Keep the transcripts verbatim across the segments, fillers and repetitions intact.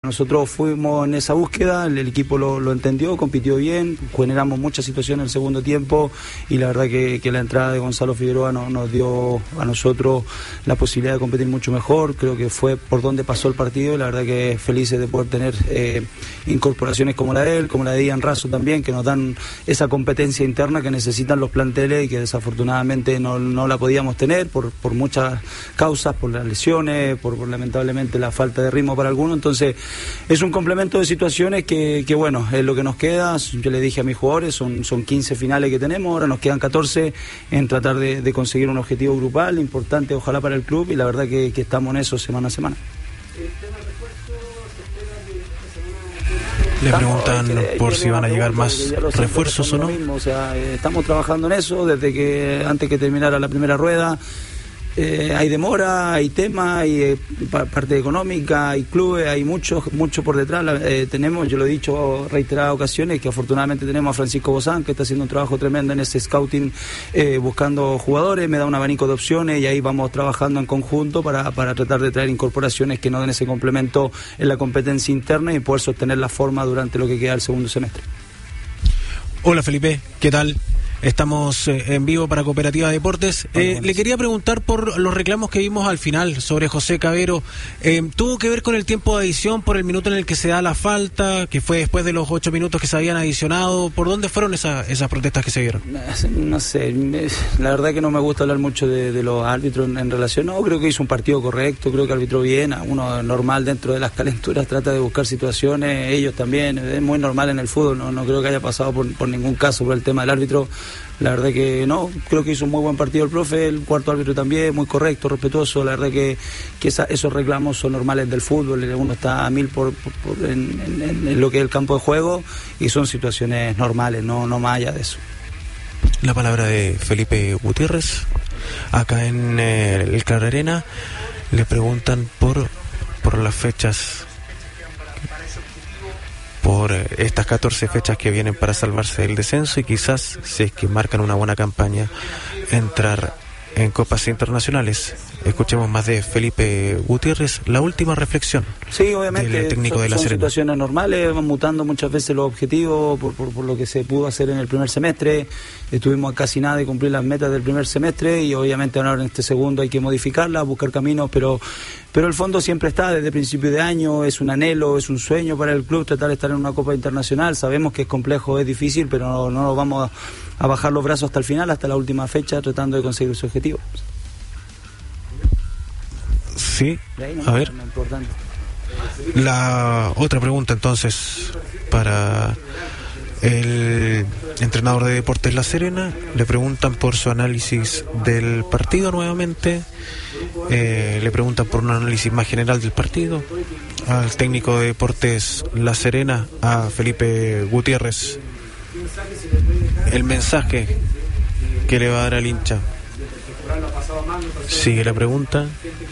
Nosotros fuimos en esa búsqueda, el, el equipo lo, lo entendió, compitió bien, generamos muchas situaciones en el segundo tiempo y la verdad que, que la entrada de Gonzalo Figueroa no, nos dio a nosotros la posibilidad de competir mucho mejor. Creo que fue por donde pasó el partido y la verdad que felices de poder tener eh, incorporaciones como la de él, como la de Ian Raso también, que nos dan esa competencia interna que necesitan los planteles y que desafortunadamente no, no la podíamos tener por, por muchas causas, por las lesiones, por, por lamentablemente la falta de ritmo para algunos. Entonces es un complemento de situaciones que, que bueno, es lo que nos queda. Yo le dije a mis jugadores, son, son quince finales que tenemos, ahora nos quedan catorce en tratar de, de conseguir un objetivo grupal importante, ojalá para el club, y la verdad que, que estamos en eso semana a semana. Le preguntan por si van a llegar más refuerzos o no. O sea, estamos trabajando en eso desde que antes que terminara la primera rueda. Eh, hay demora, hay tema, hay eh, parte económica, hay clubes, hay mucho, mucho por detrás. Eh, tenemos, yo lo he dicho reiteradas ocasiones, que afortunadamente tenemos a Francisco Bozán, que está haciendo un trabajo tremendo en ese scouting, eh, buscando jugadores, me da un abanico de opciones y ahí vamos trabajando en conjunto para, para tratar de traer incorporaciones que no den ese complemento en la competencia interna y poder sostener la forma durante lo que queda el segundo semestre. Hola Felipe, ¿qué tal? Estamos eh, en vivo para Cooperativa Deportes. Eh, le quería preguntar por los reclamos que vimos al final sobre José Cavero. Eh, ¿Tuvo que ver con el tiempo de adición, por el minuto en el que se da la falta, que fue después de los ocho minutos que se habían adicionado? ¿Por dónde fueron esa, esas protestas que se dieron? No sé, la verdad que no me gusta hablar mucho de, de los árbitros en, en relación. No, creo que hizo un partido correcto, creo que arbitró bien. Uno normal dentro de las calenturas trata de buscar situaciones, ellos también. Es muy normal en el fútbol, no, no creo que haya pasado por, por ningún caso por el tema del árbitro. La verdad que no, creo que hizo un muy buen partido el profe, el cuarto árbitro también, muy correcto, respetuoso. La verdad que, que esa, esos reclamos son normales del fútbol, uno está a mil por, por, por en, en, en lo que es el campo de juego y son situaciones normales, no, no más allá de eso. La palabra de Felipe Gutiérrez, acá en eh, el Claro Arena, le preguntan por, por las fechas, por estas catorce fechas que vienen para salvarse del descenso y quizás, si es que marcan una buena campaña, entrar en copas internacionales. Escuchemos más de Felipe Gutiérrez, la última reflexión. Sí, obviamente del técnico son, de La son Serena. Situaciones normales, van mutando muchas veces los objetivos por, por, por lo que se pudo hacer en el primer semestre. Estuvimos a casi nada de cumplir las metas del primer semestre y obviamente ahora en este segundo hay que modificarlas, buscar caminos, pero pero el fondo siempre está desde principio de año, es un anhelo, es un sueño para el club tratar de estar en una copa internacional. Sabemos que es complejo, es difícil, pero no, no nos vamos a, a bajar los brazos hasta el final, hasta la última fecha, tratando de conseguir su objetivo. Sí, a ver. La otra pregunta entonces para el entrenador de Deportes La Serena. Le preguntan por su análisis del partido nuevamente. Eh, le preguntan por un análisis más general del partido al técnico de Deportes La Serena, a Felipe Gutiérrez. El mensaje que le va a dar al hincha. Sigue la pregunta.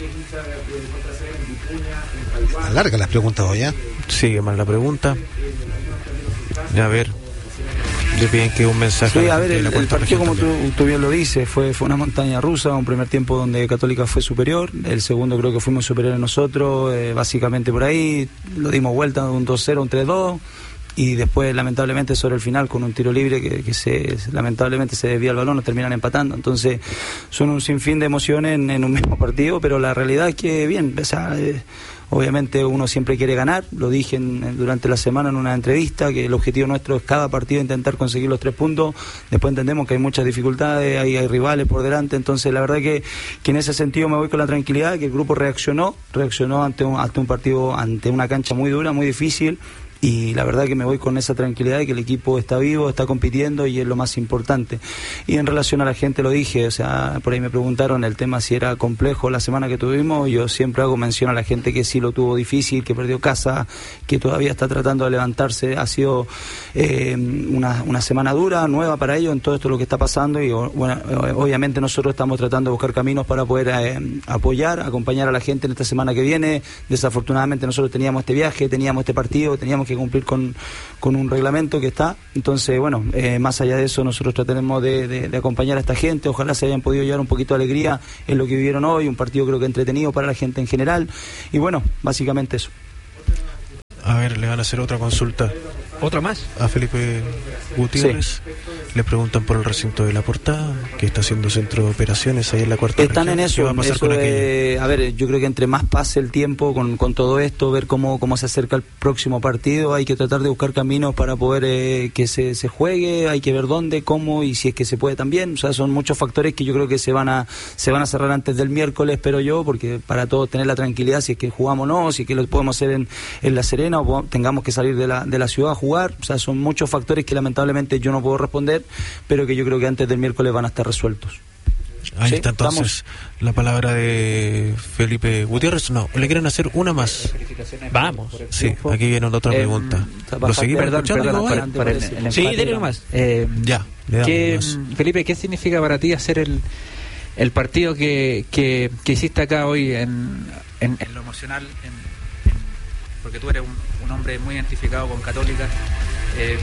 Larga las preguntas hoy, ¿eh? Sigue más la pregunta. A ver, le piden que un mensaje. Sí, a ver, el, el partido, como tú, tú bien lo dices, fue, fue una montaña rusa. Un primer tiempo donde Católica fue superior, el segundo creo que fuimos superiores nosotros, eh, básicamente por ahí. Lo dimos vuelta, un dos cero, un tres dos. Y después, lamentablemente, sobre el final, con un tiro libre que, que se lamentablemente se desvía el balón, nos terminan empatando. Entonces, son un sinfín de emociones en, en un mismo partido, pero la realidad es que, bien, o sea, eh, obviamente uno siempre quiere ganar. Lo dije en, durante la semana en una entrevista, que el objetivo nuestro es cada partido intentar conseguir los tres puntos. Después entendemos que hay muchas dificultades, hay, hay rivales por delante. Entonces, la verdad que, que en ese sentido me voy con la tranquilidad, que el grupo reaccionó, reaccionó ante un, ante un partido, ante una cancha muy dura, muy difícil. Y la verdad que me voy con esa tranquilidad de que el equipo está vivo, está compitiendo y es lo más importante. Y en relación a la gente lo dije, o sea, por ahí me preguntaron el tema si era complejo la semana que tuvimos. Yo siempre hago mención a la gente que sí lo tuvo difícil, que perdió casa, que todavía está tratando de levantarse. Ha sido eh, una, una semana dura, nueva para ellos en todo esto lo que está pasando y bueno, obviamente nosotros estamos tratando de buscar caminos para poder eh, apoyar, acompañar a la gente en esta semana que viene. Desafortunadamente nosotros teníamos este viaje, teníamos este partido, teníamos que cumplir con, con un reglamento que está. Entonces, bueno, eh, más allá de eso, nosotros trataremos de, de, de acompañar a esta gente. Ojalá se hayan podido llevar un poquito de alegría en lo que vivieron hoy, un partido creo que entretenido para la gente en general. Y bueno, básicamente eso. A ver, le van a hacer otra consulta. ¿Otra más? A Felipe Gutiérrez. Sí. Le preguntan por el recinto de La Portada, que está haciendo centro de operaciones ahí en la cuarta Están región. en eso. ¿Qué va a pasar eso con de, a ver, yo creo que entre más pase el tiempo con, con todo esto, ver cómo, cómo se acerca el próximo partido, hay que tratar de buscar caminos para poder eh, que se, se juegue, hay que ver dónde, cómo y si es que se puede también. O sea, son muchos factores que yo creo que se van a se van a cerrar antes del miércoles, espero yo, porque para todos tener la tranquilidad si es que jugamos o no, si es que lo podemos hacer en, en La Serena o tengamos que salir de la, de la ciudad a jugar. O sea, son muchos factores que lamentablemente yo no puedo responder, pero que yo creo que antes del miércoles van a estar resueltos. Ahí ¿Sí? está entonces ¿Estamos? La palabra de Felipe Gutiérrez. No, le quieren hacer una más. Vamos. Sí, aquí viene otra eh, pregunta. ¿Lo seguimos perdón, escuchando? Perdón, para, para el, el sí, denle más. Eh, ya. ¿qué, Felipe, ¿qué significa para ti hacer el, el partido que, que, que hiciste acá hoy en, en, en lo emocional? En, en, porque tú eres un, un hombre muy identificado con Católica. Eh,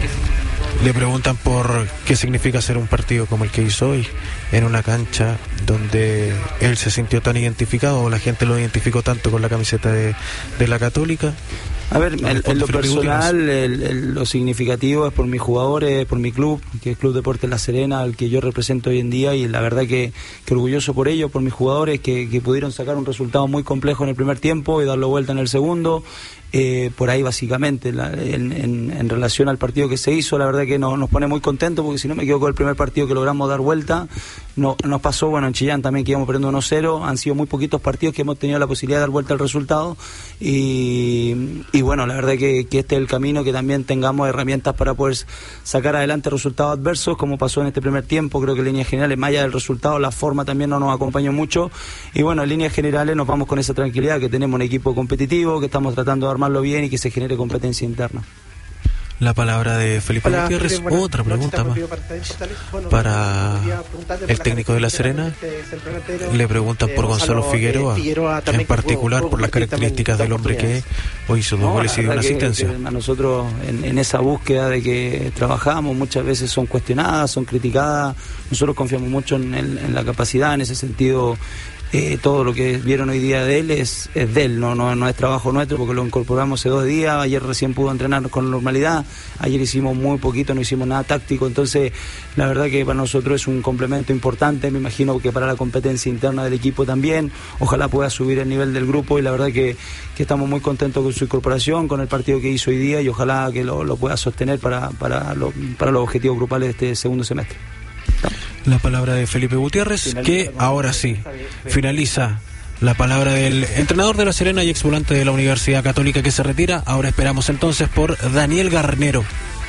Le preguntan por qué significa hacer un partido como el que hizo hoy, en una cancha donde él se sintió tan identificado, o la gente lo identificó tanto con la camiseta de, de la Católica. A ver, en, en lo personal, el, el, lo significativo es por mis jugadores, por mi club, que es Club Deportes La Serena, al que yo represento hoy en día, y la verdad que, que orgulloso por ello, por mis jugadores, que, que pudieron sacar un resultado muy complejo en el primer tiempo y darlo vuelta en el segundo. Eh, por ahí básicamente la, en, en, en relación al partido que se hizo, la verdad que no, nos pone muy contentos, porque si no me equivoco, el primer partido que logramos dar vuelta no, nos pasó, bueno, en Chillán también que íbamos perdiendo uno cero, han sido muy poquitos partidos que hemos tenido la posibilidad de dar vuelta al resultado, y, y bueno, la verdad que, que este es el camino, que también tengamos herramientas para poder sacar adelante resultados adversos, como pasó en este primer tiempo. Creo que en líneas generales, más allá del resultado, la forma también no nos acompañó mucho, y bueno, en líneas generales nos vamos con esa tranquilidad, que tenemos un equipo competitivo, que estamos tratando de armarlo bien y que se genere competencia interna. La palabra de Felipe Hola, Gutiérrez. Felipe, otra pregunta más bueno, para el técnico de La Serena. Le preguntan por Gonzalo Figueroa, Figueroa en particular por las características del hombre que hoy hizo dos no, goles y dio una asistencia. Que, que a nosotros en, en esa búsqueda de que trabajamos muchas veces son cuestionadas, son criticadas. Nosotros confiamos mucho en, en, en la capacidad, en ese sentido. Eh, todo lo que vieron hoy día de él es, es de él, no, no, no es trabajo nuestro, porque lo incorporamos hace dos días. Ayer recién pudo entrenar con normalidad, ayer hicimos muy poquito, no hicimos nada táctico, entonces la verdad que para nosotros es un complemento importante. Me imagino que para la competencia interna del equipo también, ojalá pueda subir el nivel del grupo, y la verdad que, que estamos muy contentos con su incorporación, con el partido que hizo hoy día, y ojalá que lo, lo pueda sostener para, para, lo, para los objetivos grupales de este segundo semestre. La palabra de Felipe Gutiérrez, que ahora sí finaliza la palabra del entrenador de La Serena y ex volante de la Universidad Católica, que se retira. Ahora esperamos entonces por Daniel Garnero,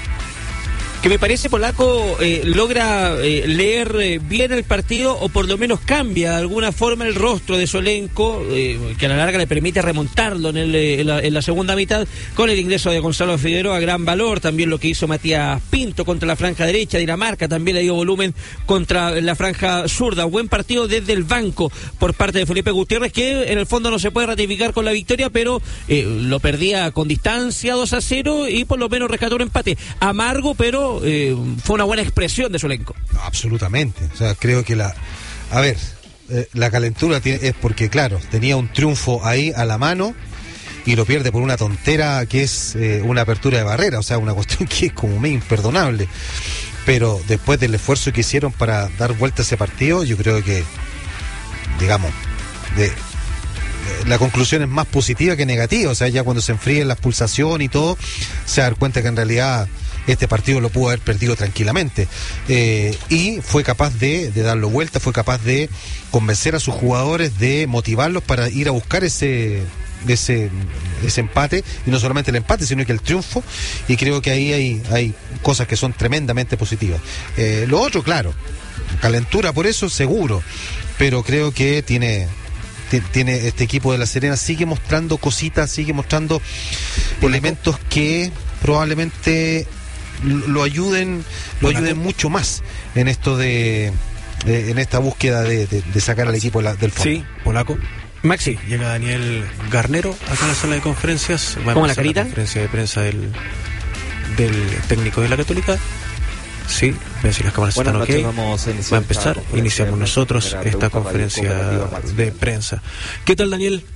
que me parece, Polaco, eh, logra eh, leer eh, bien el partido, o por lo menos cambia de alguna forma el rostro de su elenco, eh, que a la larga le permite remontarlo en, el, en, la, en la segunda mitad, con el ingreso de Gonzalo Figueroa a gran valor. También lo que hizo Matías Pinto contra la franja derecha. Dinamarca también le dio volumen contra la franja zurda. Buen partido desde el banco por parte de Felipe Gutiérrez, que en el fondo no se puede ratificar con la victoria, pero eh, lo perdía con distancia dos a cero, y por lo menos rescató un empate amargo, pero Eh, fue una buena expresión de su elenco. No, absolutamente. O sea, creo que la... A ver, eh, la calentura tiene, es porque, claro, tenía un triunfo ahí a la mano y lo pierde por una tontera que es eh, una apertura de barrera. O sea, una cuestión que es como medio imperdonable. Pero después del esfuerzo que hicieron para dar vuelta a ese partido, yo creo que, digamos, de... la conclusión es más positiva que negativa. O sea, ya cuando se enfríen las pulsaciones y todo, se da cuenta que en realidad este partido lo pudo haber perdido tranquilamente, eh, y fue capaz de, de darlo vuelta, fue capaz de convencer a sus jugadores, de motivarlos para ir a buscar ese ese, ese empate, y no solamente el empate, sino que el triunfo, y creo que ahí hay, hay cosas que son tremendamente positivas. Eh, lo otro, claro, calentura por eso, seguro, pero creo que tiene... tiene este equipo de La Serena, sigue mostrando cositas, sigue mostrando elementos que probablemente lo ayuden lo ayuden mucho más en esto de, de en esta búsqueda de, de, de sacar al equipo la, del fondo. Sí, Polaco. Maxi. Llega Daniel Garnero acá en la sala de conferencias. Va ¿Cómo la carita? La conferencia de prensa del, del técnico de la Católica. Sí, ven si las cámaras están ok. Vamos a, Va a empezar, iniciamos nosotros esta conferencia de prensa. ¿Qué tal, Daniel?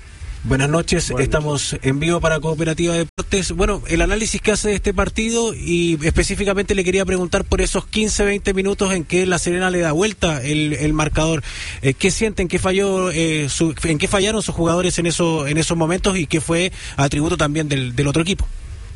Buenas noches, Buenas estamos en vivo para Cooperativa Deportes. Bueno, el análisis que hace de este partido y específicamente le quería preguntar por esos quince, veinte minutos en que La Serena le da vuelta el, el marcador. Eh, ¿Qué sienten? ¿Qué falló? Eh, su, ¿En qué fallaron sus jugadores en, eso, en esos momentos y qué fue atributo también del, del otro equipo?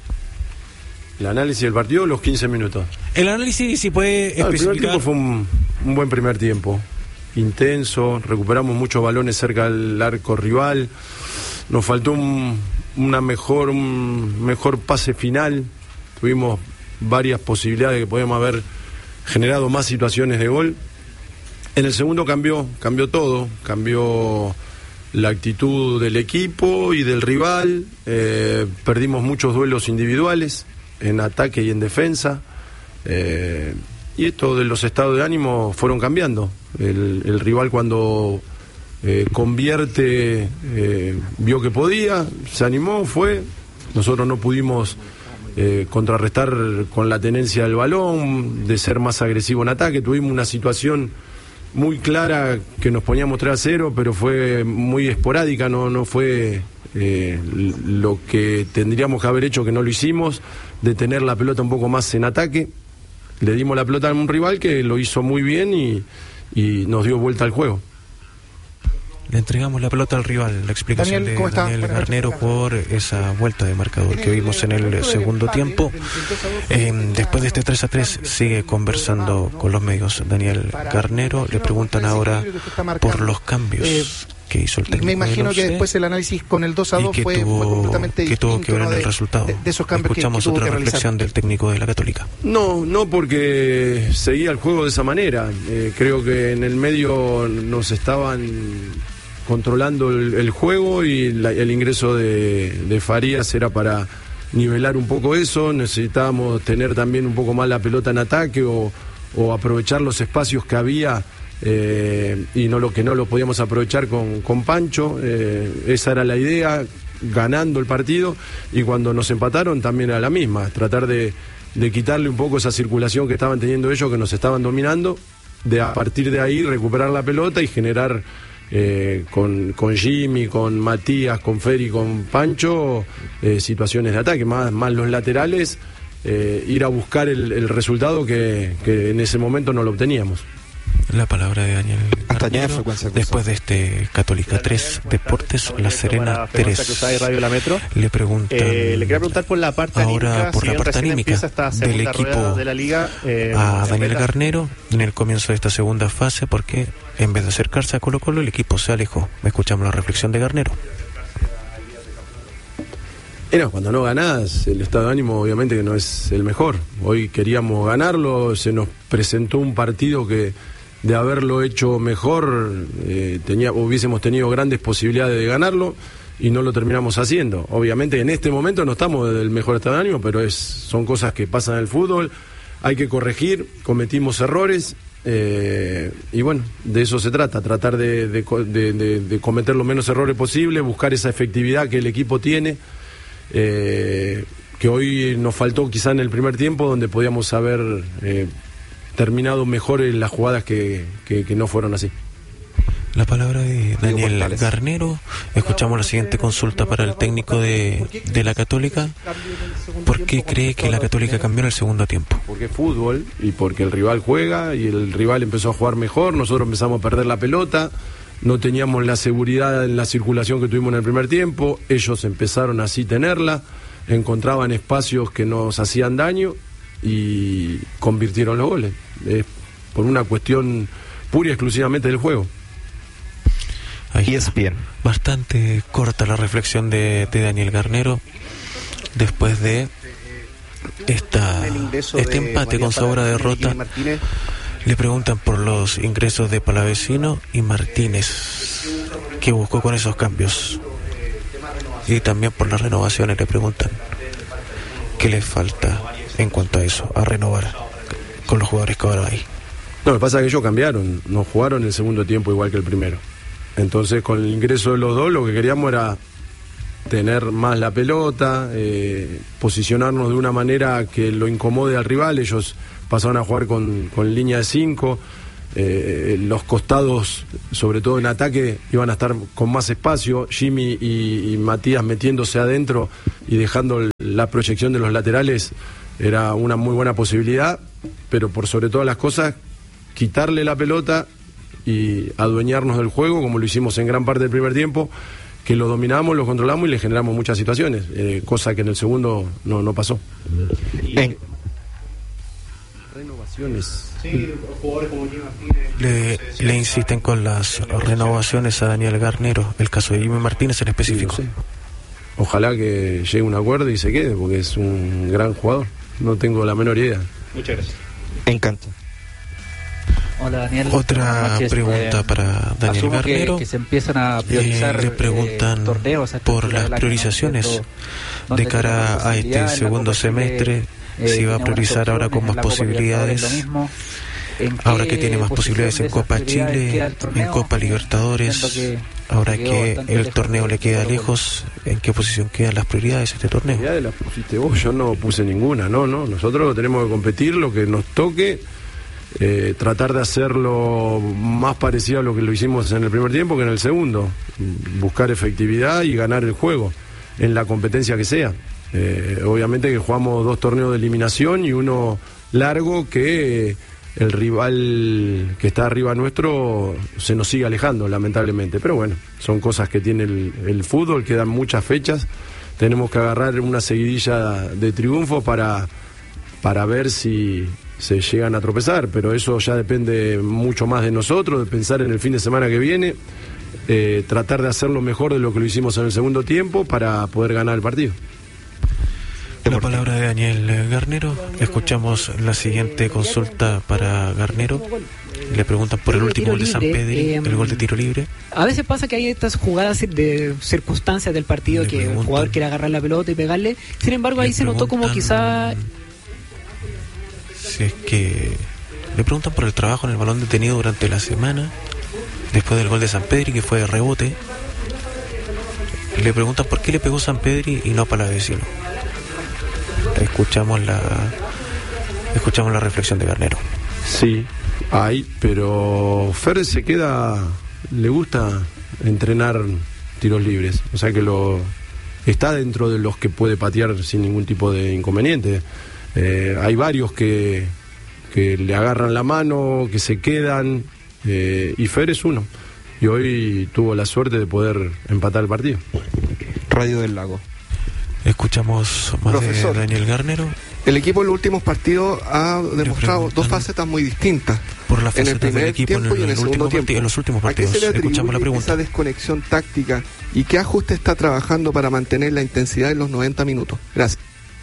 El análisis del partido, los quince minutos. El análisis, si puede Ah, el especificar. primer tiempo fue un, un buen primer tiempo. Intenso, recuperamos muchos balones cerca del arco rival. Nos faltó un, una mejor, un mejor pase final. Tuvimos varias posibilidades que podíamos haber generado más situaciones de gol. En el segundo cambió, cambió todo, cambió la actitud del equipo y del rival. Eh, perdimos muchos duelos individuales en ataque y en defensa. Eh, y esto de los estados de ánimo fueron cambiando. El, el rival cuando eh, convierte, eh, vio que podía, se animó, fue. Nosotros no pudimos eh, contrarrestar con la tenencia del balón, de ser más agresivo en ataque. Tuvimos una situación muy clara que nos poníamos tres a cero, pero fue muy esporádica, no, no fue eh, lo que tendríamos que haber hecho, que no lo hicimos, de tener la pelota un poco más en ataque. Le dimos la pelota a un rival que lo hizo muy bien y, y nos dio vuelta al juego. Le entregamos la pelota al rival, la explicación Daniel, de ¿cómo está? Daniel Buenas Garnero noches. por esa vuelta de marcador que vimos en el segundo tiempo. Eh, después de este tres a tres sigue conversando con los medios Daniel Garnero. Le preguntan ahora por los cambios que hizo el técnico. Me imagino del que once después el análisis con el dos a dos y que fue, tuvo, fue completamente que distinto, tuvo que ver ¿no? en el de, resultado. de, de esos cambios que, Escuchamos que tuvo otra que realizar. reflexión del técnico de la Católica. No, no porque seguía el juego de esa manera. Eh, creo que en el medio nos estaban controlando el, el juego y la, el ingreso de, de Farías era para nivelar un poco eso. Necesitábamos tener también un poco más la pelota en ataque o, o aprovechar los espacios que había eh, y no lo que no lo podíamos aprovechar con, con Pancho. Eh, esa era la idea, ganando el partido, y cuando nos empataron también era la misma, tratar de, de quitarle un poco esa circulación que estaban teniendo ellos, que nos estaban dominando, de a partir de ahí recuperar la pelota y generar Eh, con, con Jimmy, con Matías, con Feri, con Pancho, eh, situaciones de ataque, más, más los laterales, eh, ir a buscar el, el resultado que, que en ese momento no lo obteníamos. La palabra de Daniel Hasta añadir Garnero, frecuencia después de este Católica tres Deportes, La Serena tres. Radio La Metro. Le preguntan Eh, le quería preguntar por la parte ahora anímica, por si la bien parte recién anímica empieza esta del segunda equipo rueda de la liga, eh, a Daniel Vela. Garnero en el comienzo de esta segunda fase, porque en vez de acercarse a Colo Colo el equipo se alejó. Escuchamos la reflexión de Garnero. Era cuando no ganás, el estado de ánimo obviamente que no es el mejor. Hoy queríamos ganarlo, se nos presentó un partido que de haberlo hecho mejor eh, tenía, hubiésemos tenido grandes posibilidades de ganarlo y no lo terminamos haciendo. Obviamente en este momento no estamos del mejor estado de ánimo, pero es, son cosas que pasan en el fútbol, hay que corregir, cometimos errores eh, y bueno, de eso se trata, tratar de, de, de, de, de cometer los menos errores posible, buscar esa efectividad que el equipo tiene. Eh, que hoy nos faltó quizá en el primer tiempo, donde podíamos haber eh, terminado mejor en las jugadas que, que, que no fueron así. La palabra de Daniel Garnero. Escuchamos la siguiente consulta para el técnico de, de la Católica. ¿Por qué cree que la Católica cambió en el segundo tiempo? Porque fútbol y porque el rival juega y el rival empezó a jugar mejor, nosotros empezamos a perder la pelota, no teníamos la seguridad en la circulación que tuvimos en el primer tiempo, ellos empezaron así a tenerla, encontraban espacios que nos hacían daño y convirtieron los goles. Es por una cuestión pura y exclusivamente del juego. Ahí es bien. Bastante corta la reflexión de, de Daniel Garnero después de esta este empate con sabor a derrota. Le preguntan por los ingresos de Palavecino y Martínez, ¿qué buscó con esos cambios? Y también por las renovaciones le preguntan qué les falta en cuanto a eso, a renovar con los jugadores que ahora hay. No, lo que pasa es que ellos cambiaron, no jugaron el segundo tiempo igual que el primero. Entonces con el ingreso de los dos lo que queríamos era tener más la pelota, eh, posicionarnos de una manera que lo incomode al rival. Ellos pasaron a jugar con, con línea de cinco, eh, los costados, sobre todo en ataque, iban a estar con más espacio, Jimmy y, y Matías metiéndose adentro y dejando el, la proyección de los laterales, era una muy buena posibilidad, pero por sobre todas las cosas, quitarle la pelota y adueñarnos del juego, como lo hicimos en gran parte del primer tiempo, que lo dominamos, lo controlamos y le generamos muchas situaciones, eh, cosa que en el segundo no, no pasó. En... Renovaciones. Sí, jugadores como Jimmy Martínez. Le, le insisten con las renovaciones a Daniel Garnero, el caso de Jimmy Martínez en específico. Sí, no sé. Ojalá que llegue a un acuerdo y se quede, porque es un gran jugador. No tengo la menor idea. Muchas gracias. Encanto. Hola Daniel. Otra noches, pregunta eh, para Daniel asumo Garnero. Que, que se empiezan a priorizar eh, le preguntan eh, torneos por las priorizaciones de cara a este segundo semestre, eh, si va a priorizar ahora con más posibilidades, ahora que tiene más posibilidades en Copa Chile, en Copa Libertadores, ahora que el torneo le queda lejos, ¿en qué posición quedan las prioridades de este torneo? Las las pusiste vos, yo no puse ninguna, no, no, nosotros tenemos que competir lo que nos toque. Eh, tratar de hacerlo más parecido a lo que lo hicimos en el primer tiempo que en el segundo, buscar efectividad y ganar el juego en la competencia que sea. Eh, obviamente que jugamos dos torneos de eliminación y uno largo que eh, el rival que está arriba nuestro se nos sigue alejando, lamentablemente, pero bueno, son cosas que tiene el, el fútbol, quedan muchas fechas, tenemos que agarrar una seguidilla de triunfos para, para ver si se llegan a tropezar, pero eso ya depende mucho más de nosotros, de pensar en el fin de semana que viene, eh, tratar de hacerlo mejor de lo que lo hicimos en el segundo tiempo para poder ganar el partido. La palabra de Daniel Garnero. Escuchamos la siguiente consulta para Garnero. Le preguntan por el último gol de San Pedri, el gol de tiro libre. A veces pasa que hay estas jugadas de circunstancias del partido Le que preguntan, el jugador quiere agarrar la pelota y pegarle. Sin embargo, ahí se notó como quizá... Si es que le preguntan por el trabajo en el balón detenido durante la semana, después del gol de San Pedri, que fue de rebote. Le preguntan por qué le pegó San Pedri y no a Palavecino. Escuchamos la escuchamos la reflexión de Garnero. Sí, hay, pero Fer se queda, le gusta entrenar tiros libres, o sea que lo está dentro de los que puede patear sin ningún tipo de inconveniente. Eh, hay varios que, que le agarran la mano, que se quedan, eh, y Fer es uno. Y hoy tuvo la suerte de poder empatar el partido. Radio del Lago. Escuchamos más Profesor, de Daniel Garnero. El equipo en los últimos partidos ha demostrado dos facetas muy distintas. Por la en el primer del equipo tiempo en el, y en el segundo tiempo. En los últimos partidos. ¿A qué se le Escuchamos la pregunta. Esa desconexión táctica y qué ajuste está trabajando para mantener la intensidad en los noventa minutos? Gracias.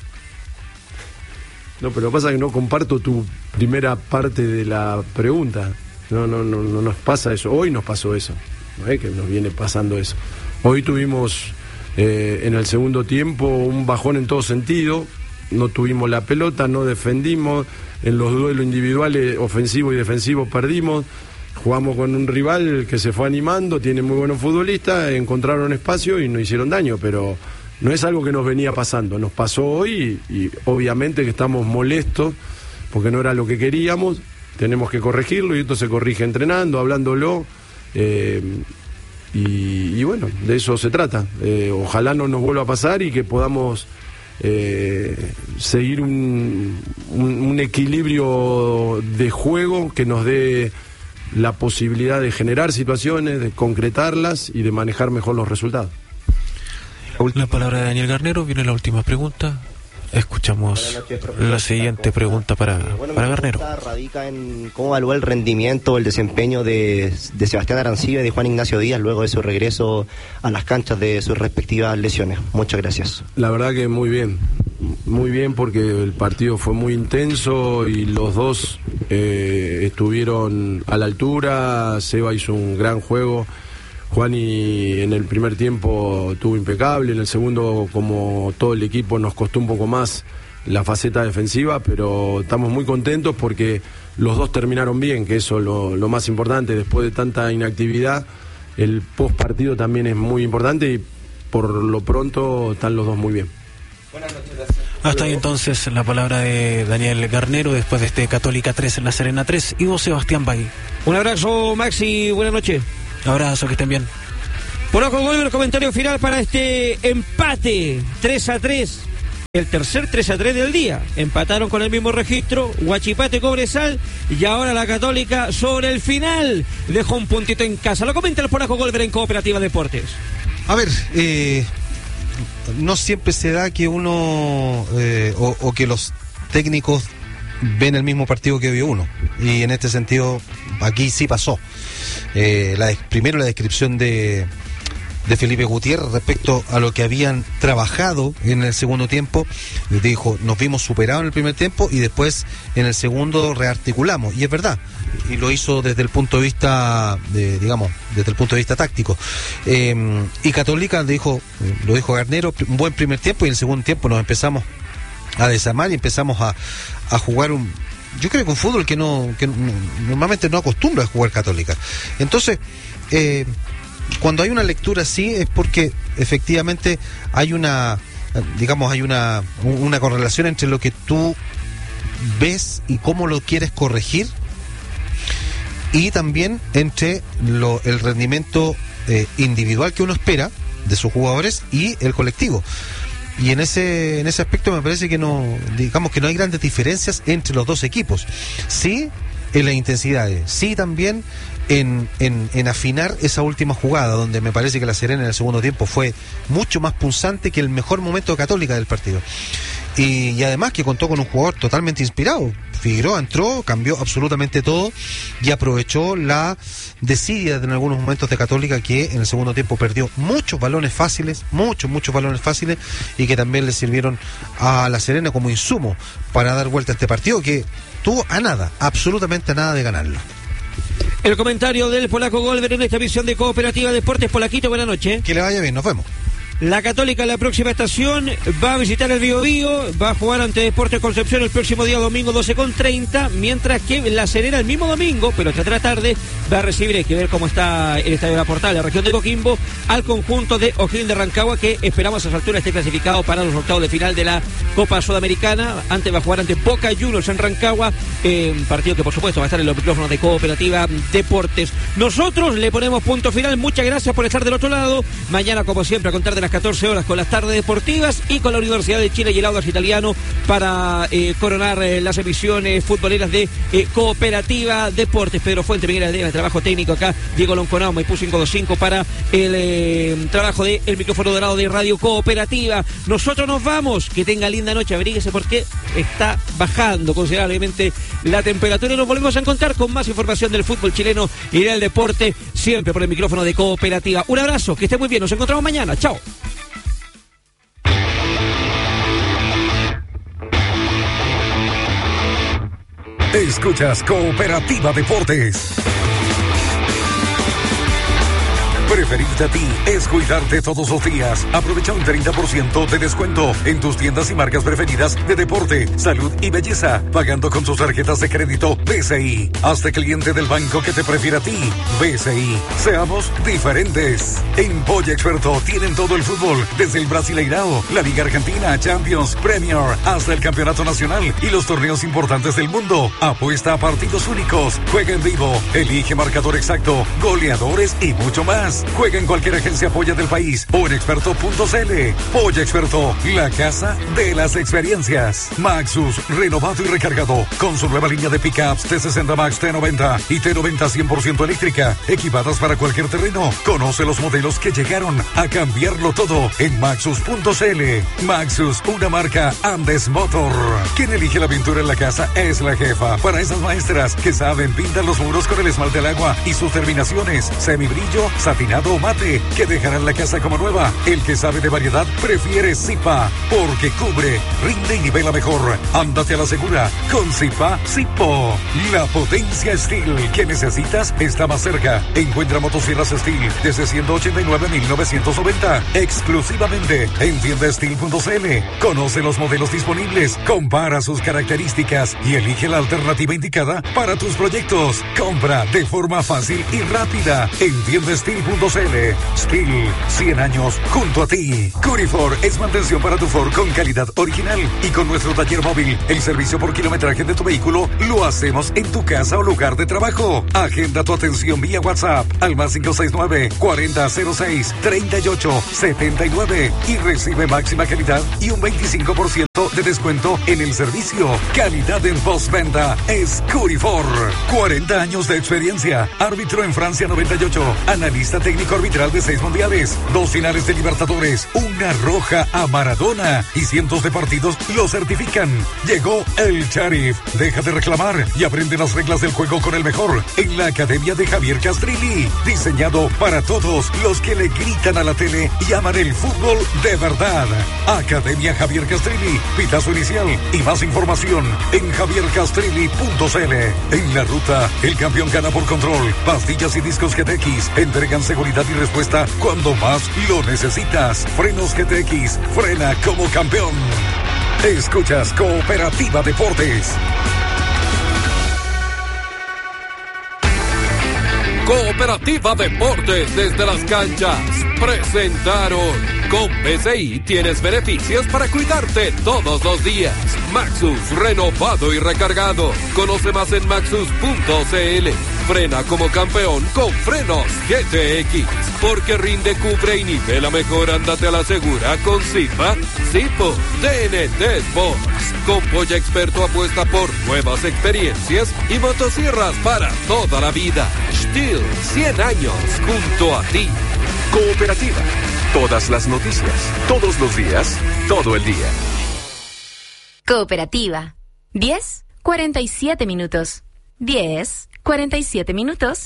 No, pero lo que pasa es que no comparto tu primera parte de la pregunta. No, no, no, no nos pasa eso. Hoy nos pasó eso. No es que nos viene pasando eso. Hoy tuvimos eh, en el segundo tiempo un bajón en todo sentido. No tuvimos la pelota, no defendimos. En los duelos individuales, ofensivo y defensivo, perdimos. Jugamos con un rival que se fue animando, tiene muy buenos futbolistas, encontraron espacio y nos hicieron daño, pero no es algo que nos venía pasando, nos pasó hoy y, y obviamente que estamos molestos porque no era lo que queríamos, tenemos que corregirlo y esto se corrige entrenando, hablándolo, eh, y, y bueno, de eso se trata. Eh, ojalá no nos vuelva a pasar y que podamos eh, seguir un, un, un equilibrio de juego que nos dé la posibilidad de generar situaciones, de concretarlas y de manejar mejor los resultados. La palabra de Daniel Garnero, viene la última pregunta. Escuchamos la siguiente pregunta para, para Garnero. Radica en cómo evaluó el rendimiento, el desempeño de, de Sebastián Arancibia y de Juan Ignacio Díaz luego de su regreso a las canchas de sus respectivas lesiones. Muchas gracias. La verdad que muy bien, muy bien porque el partido fue muy intenso y los dos eh, estuvieron a la altura. Seba hizo un gran juego. Juani en el primer tiempo estuvo impecable, en el segundo, como todo el equipo, nos costó un poco más la faceta defensiva, pero estamos muy contentos porque los dos terminaron bien, que eso es lo, lo más importante. Después de tanta inactividad, el post partido también es muy importante y por lo pronto están los dos muy bien. Hasta ahí entonces la palabra de Daniel Garnero después de este Católica tres en La Serena tres y vos, Sebastián Bay. Un abrazo, Maxi, buenas noches. Abrazo, que estén bien. Polaco Golver, comentario final para este empate tres a tres. El tercer tres a tres del día. Empataron con el mismo registro Huachipate, Cobresal, y ahora la Católica sobre el final dejó un puntito en casa. Lo comenta el Polaco Golver en Cooperativa Deportes. A ver, eh, no siempre se da que uno eh, o, o que los técnicos ven el mismo partido que vio uno, y en este sentido aquí sí pasó. Eh, la, primero la descripción de de Felipe Gutiérrez respecto a lo que habían trabajado en el segundo tiempo. Dijo, nos vimos superados en el primer tiempo y después en el segundo rearticulamos, y es verdad, y lo hizo desde el punto de vista de, digamos, desde el punto de vista táctico. Eh, y Católica dijo, lo dijo Garnero, un buen primer tiempo, y en el segundo tiempo nos empezamos a desarmar y empezamos a, a jugar un, yo creo que un fútbol que no, que no, normalmente no acostumbra a jugar Católica. Entonces, eh, cuando hay una lectura así es porque efectivamente hay una, digamos, hay una, una correlación entre lo que tú ves y cómo lo quieres corregir, y también entre lo, el rendimiento eh, individual que uno espera de sus jugadores y el colectivo. Y en ese en ese aspecto me parece que no, digamos que no hay grandes diferencias entre los dos equipos. Sí, en las intensidades, sí también en, en, en afinar esa última jugada, donde me parece que la Serena en el segundo tiempo fue mucho más punzante que el mejor momento de Católica del partido. Y, y además que contó con un jugador totalmente inspirado. Figueroa entró, cambió absolutamente todo y aprovechó la desidia en algunos momentos de Católica, que en el segundo tiempo perdió muchos balones fáciles, muchos, muchos balones fáciles, y que también le sirvieron a la Serena como insumo para dar vuelta a este partido, que tuvo a nada, absolutamente a nada de ganarlo. El comentario del Polaco Golver en esta visión de Cooperativa Deportes. Polaquito, buenas noches. Que le vaya bien, nos vemos. La Católica en la próxima estación va a visitar el Bío Bío, va a jugar ante Deportes Concepción el próximo día domingo doce con treinta, mientras que La Serena el mismo domingo, pero hasta la tarde, va a recibir, hay que ver cómo está el estadio de la Portal, la región de Coquimbo, al conjunto de O'Higgins de Rancagua, que esperamos a esa altura esté clasificado para los octavos de final de la Copa Sudamericana. Antes va a jugar ante Boca Juniors en Rancagua, eh, partido que por supuesto va a estar en los micrófonos de Cooperativa Deportes. Nosotros le ponemos punto final, muchas gracias por estar del otro lado. Mañana, como siempre, a contar de las catorce horas con las tardes deportivas y con la Universidad de Chile y el Audax Italiano para eh, coronar eh, las emisiones futboleras de eh, Cooperativa Deportes. Pedro Fuente, Miguel Aldea, el trabajo técnico acá, Diego Lonconao, Maipú cinco dos cinco para el eh, trabajo del de micrófono dorado de Radio Cooperativa. Nosotros nos vamos, que tenga linda noche, averíguese porque está bajando considerablemente la temperatura, y nos volvemos a encontrar con más información del fútbol chileno y del deporte, siempre por el micrófono de Cooperativa. Un abrazo, que esté muy bien, nos encontramos mañana, chao. Escuchas Cooperativa Deportes. Preferirte a ti es cuidarte todos los días. Aprovecha un treinta por ciento de descuento en tus tiendas y marcas preferidas de deporte, salud y belleza, pagando con tus tarjetas de crédito B C I. Hazte cliente del banco que te prefiere a ti. B C I. Seamos diferentes. En Polla Experto tienen todo el fútbol, desde el Brasileirao, la Liga Argentina, Champions, Premier, hasta el Campeonato Nacional y los torneos importantes del mundo. Apuesta a partidos únicos, juega en vivo, elige marcador exacto, goleadores y mucho más. Juega en cualquier agencia Polla del país o en experto punto c l. Polla Experto, la casa de las experiencias. Maxus, renovado y recargado, con su nueva línea de pickups T sesenta Max, T noventa y T noventa cien por ciento eléctrica, equipadas para cualquier terreno. Conoce los modelos que llegaron a cambiarlo todo en maxus punto c l. Maxus, una marca Andes Motor. Quien elige la pintura en la casa es la jefa. Para esas maestras que saben pintar los muros con el esmalte al agua y sus terminaciones, semibrillo, satinado o mate, que dejarán la casa como nueva. El que sabe de variedad prefiere Zipa, porque cubre, rinde y nivela mejor. Ándate a la segura con Zipa Zipo. La potencia Steel que necesitas está más cerca. Encuentra motosierras Steel desde ciento ochenta y nueve mil novecientos noventa exclusivamente en tienda steel punto c l. Conoce los modelos disponibles, compara sus características y elige la alternativa indicada para tus proyectos. Compra de forma fácil y rápida en tienda steel punto c l. punto c l. Still, cien años junto a ti. Curifor es mantención para tu Ford con calidad original. Y con nuestro taller móvil, el servicio por kilometraje de tu vehículo lo hacemos en tu casa o lugar de trabajo. Agenda tu atención vía WhatsApp al más cinco seis nueve, cuarenta cero seis, treinta y ocho setenta y nueve y recibe máxima calidad y un veinticinco por ciento de descuento en el servicio. Calidad en postventa es Curifor. cuarenta años de experiencia. Árbitro en Francia noventa y ocho. Analista técnico arbitral de seis mundiales. Dos finales de Libertadores. Una roja a Maradona. Y cientos de partidos lo certifican. Llegó el Sheriff. Deja de reclamar y aprende las reglas del juego con el mejor. En la Academia de Javier Castrilli. Diseñado para todos los que le gritan a la tele y aman el fútbol de verdad. Academia Javier Castrilli. Pitazo inicial y más información en javier castrilli punto c l. En la ruta, el campeón gana por control. Pastillas y discos G T X entregan seguridad y respuesta cuando más lo necesitas. Frenos G T X, frena como campeón. Escuchas Cooperativa Deportes. Cooperativa Deportes desde las canchas presentaron. Con P C I tienes beneficios para cuidarte todos los días. Maxus, renovado y recargado. Conoce más en maxus punto c l. Frena como campeón con frenos G T X. Porque rinde, cubre y nivela mejor, ándate a la segura con Zipa. Zipo, T N T Sports. Con Polla Experto apuesta por nuevas experiencias y motosierras para toda la vida. Still, cien años junto a ti. Cooperativa. Todas las noticias, todos los días, todo el día. Cooperativa. diez, cuarenta y siete minutos. diez, cuarenta y siete minutos.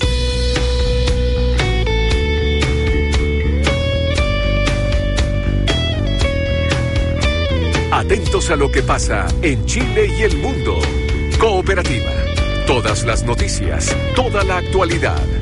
Atentos a lo que pasa en Chile y el mundo. Cooperativa. Todas las noticias, toda la actualidad.